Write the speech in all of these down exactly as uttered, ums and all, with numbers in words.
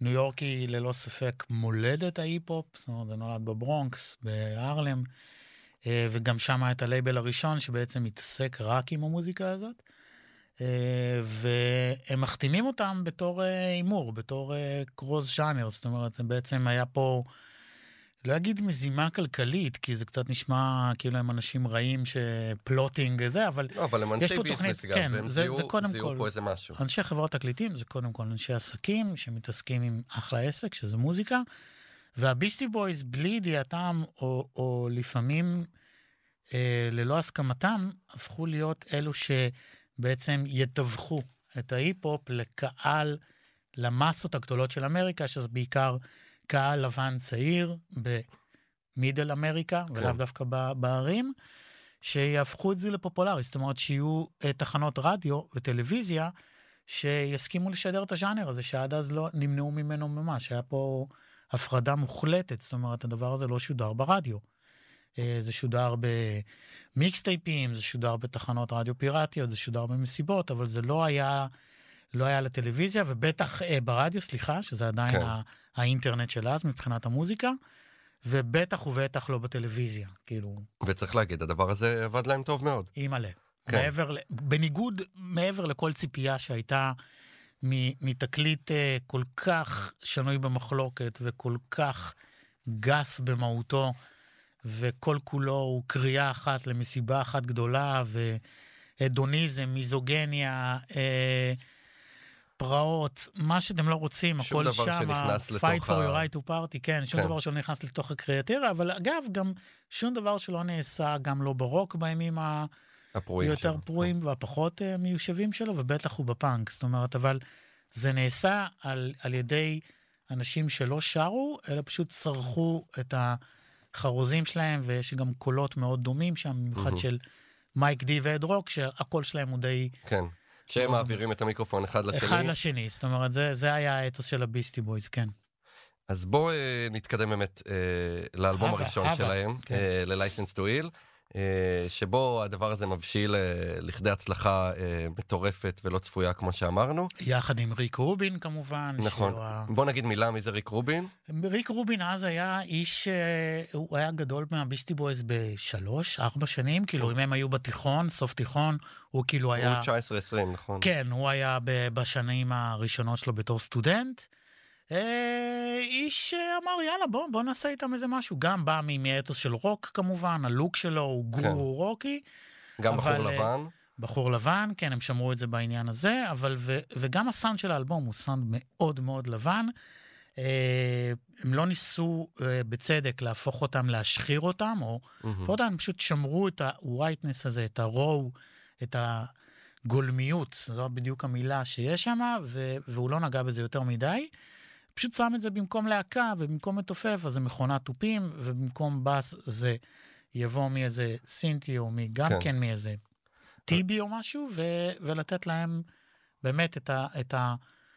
ניו יורק היא ללא ספק מולדת ההיפ-הופ, זאת אומרת, זה נולד בברונקס, בהרלם, וגם שם היה את הלייבל הראשון שבעצם מתעסק רק עם המוזיקה הזאת, והם מחתימים אותם בתור אימור, בתור קרוז ז'אנר, זאת אומרת, בעצם היה פה, לא אגיד מזימה כלכלית, כי זה קצת נשמע כאילו הם אנשים רעים שפלוטינג וזה, אבל לא, אבל הם אנשי ביזנס גם, כן, והם זה, זיהו, זה קודם זיהו כל, פה איזה משהו. אנשי חברות תקליטים זה קודם כל אנשי עסקים שמתעסקים עם אחלה עסק, שזה מוזיקה, והביסטי בויז בלי ידיעתם, או, או לפעמים אה, ללא הסכמתם, הפכו להיות אלו שבעצם יתווכו את ההיפ-הופ לקהל, למסות הגדולות של אמריקה, שזה בעיקר קהל לבן צעיר במידל אמריקה, כן. ולאו דווקא בערים, שיהפכו את זה לפופולרי, זאת אומרת שיהיו תחנות רדיו וטלוויזיה, שיסכימו לשדר את הז'אנר הזה, שעד אז לא נמנעו ממנו ממש, היה פה הפרדה מוחלטת, זאת אומרת, הדבר הזה לא שודר ברדיו, זה שודר במיקסטייפים, זה שודר בתחנות רדיו פיראטיות, זה שודר במסיבות, אבל זה לא היה, לא היה לטלוויזיה, ובטח אה, ברדיו, סליחה, שזה עדיין כן. ה- האינטרנט של אז, מבחינת המוזיקה, ובטח ובטח לא בטלוויזיה, כאילו. וצריך להגיד, הדבר הזה עבד להם טוב מאוד. היא מלא. כן. מעבר, בניגוד, מעבר לכל ציפייה שהייתה מתקליט אה, כל כך שנוי במחלוקת, וכל כך גס במהותו, וכל כולו הוא קריאה אחת למסיבה אחת גדולה, והדוניזם, מיזוגניה, אה, פרעות, מה שאתם לא רוצים, הכל שם, fight for your right to party, כן, שום כן. דבר שלא נכנס לתוך הקריאטרה, אבל אגב, גם שום דבר שלא נעשה, גם לא ברוק בימים היותר פרועים, כן. והפחות uh, מיושבים שלו, ובטח הוא בפאנק, זאת אומרת, אבל זה נעשה על, על ידי אנשים שלא שרו, אלא פשוט צרכו את החרוזים שלהם, ויש גם קולות מאוד דומים שם, במיוחד של מייק די ואד רוק, שהקול שלהם הוא די... כן. שהם מעבירים את המיקרופון אחד לשני. אחד לשני, זאת אומרת, זה, זה היה האתוס של הביסטי בויז, כן. אז בואו אה, נתקדם באמת אה, לאלבום הווה, הראשון הווה, שלהם, כן. אה, ל-License to Ill, אה, שבו הדבר הזה מבשיל אה, לכדי הצלחה אה, מטורפת ולא צפויה, כמו שאמרנו. יחד עם ריק רובין, כמובן. נכון. ה... בוא נגיד מילה, מי זה ריק רובין? ריק רובין אז היה איש, אה, הוא היה גדול מהביסטי בויז בשלוש, ארבע שנים, כאילו אם הם היו בתיכון, סוף תיכון, הוא כאילו היה... הוא תשע עשרה עשרים, נכון. כן, הוא היה בשנים הראשונות שלו בתור סטודנט. אה, איש אמר, יאללה, בוא, בוא נעשה איתם איזה משהו. גם בא מאתוס של רוק, כמובן, הלוק שלו הוא גורו כן. רוקי. גם אבל, בחור לבן. בחור לבן, כן, הם שמרו את זה בעניין הזה, אבל, ו, וגם הסאונד של האלבום הוא סאונד מאוד מאוד לבן. אה, הם לא ניסו אה, בצדק להפוך אותם, להשחיר אותם, או mm-hmm. הם פשוט שמרו את ה-whiteness הזה, את הרואו, את הגולמיות, זו בדיוק המילה שיש שם, ו- והוא לא נגע בזה יותר מדי. פשוט שם את זה במקום להקה, ובמקום מתופף, אז זה מכונת טופים, ובמקום בס זה יבוא מאיזה סינטי, או גם כן, כן מאיזה טיבי או משהו, ו- ולתת להם באמת את ה... את ה-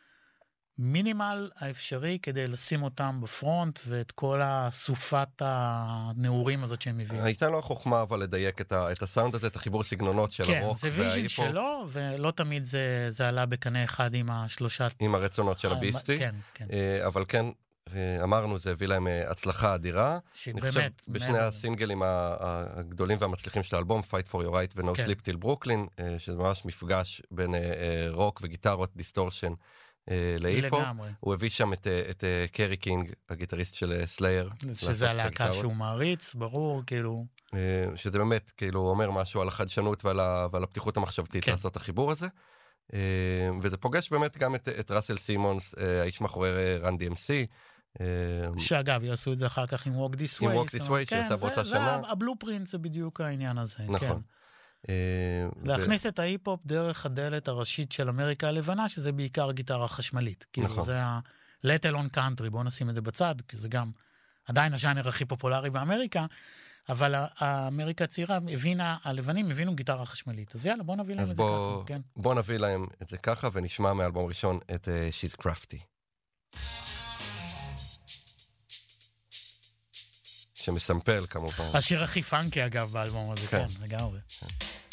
מינימל האפשרי כדי לשים אותם בפרונט, ואת כל הסופת הנעורים הזאת שהם מביאים. הייתה לו החוכמה אבל לדייק את, ה, את הסאונד הזה, את החיבור סגנונות של כן, הרוק. כן, זה ויז'ן שלו, ולא תמיד זה, זה עלה בקנה אחד עם השלושה... עם הרצונות של הביסטי. כן, כן. אבל כן, אמרנו, זה הביא להם הצלחה אדירה. שבאמת. אני חושב, בשני הסינגלים הגדולים והמצליחים של האלבום, Fight for your right ו-No Sleep Till Brooklyn, שזה ממש מפגש בין רוק וגיטרות, דיסטורשן, להיפו, הוא הביא שם את, את קרי קינג, הגיטריסט של סלייר. שזה הלהקה שהוא מעריץ, ברור, כאילו. שזה באמת, כאילו, אומר משהו על החדשנות ועל, ה, ועל הפתיחות המחשבתית כן. לעשות את החיבור הזה. וזה פוגש באמת גם את, את ראסל סימונס, האיש מאחורי רן די אם סי. שאגב, יעשו את זה אחר כך עם Walk This Way. עם Walk This Way, שיצא באותה שנה. הבלופרינט זה בדיוק העניין הזה. נכון. להכניס את ההיפ-הופ דרך הדלת הראשית של אמריקה הלבנה, שזה בעיקר גיטרה חשמלית. כאילו זה ה-let alone country, בואו נשים את זה בצד, כי זה גם עדיין הז'אנר הכי פופולרי באמריקה, אבל האמריקה הצעירה הבינה, הלבנים הבינו גיטרה חשמלית. אז יאללה, בואו נביא להם את זה ככה. בואו נביא להם את זה ככה, ונשמע מאלבום ראשון את She's Crafty. שמסמפל כמובן. השיר הכי פאנקי אגב באלבום הזה, כן, לגמרי.